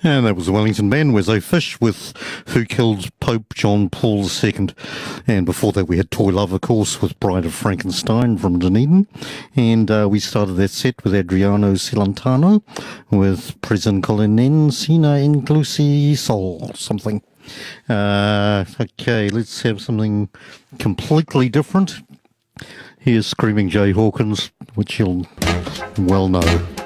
And that was the Wellington Band, Where's They Fish, with Who Killed Pope John Paul II. And before that we had Toy Love, of course, with Bride of Frankenstein from Dunedin. And we started that set with Adriano Celentano with Present Colinen Sina Inclusi Sol, something. Okay, let's have something completely different. Here's Screaming Jay Hawkins, which you'll well know.